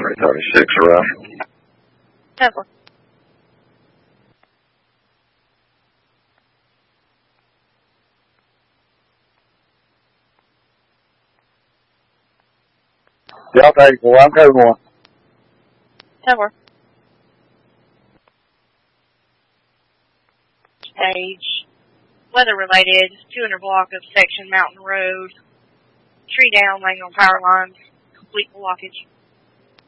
336 around. 10-4. Delta 84, I'm code 1. 10-4. Stage. Weather related. 200 block of section Mountain Road. Tree down laying on power lines. Complete blockage.